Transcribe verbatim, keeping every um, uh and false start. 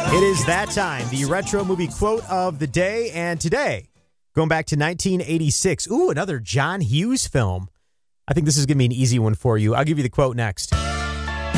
It is that time, the retro movie quote of the day, and today, going back to nineteen eighty-six. Ooh, another John Hughes film. I think this is going to be an easy one for you. I'll give you the quote next.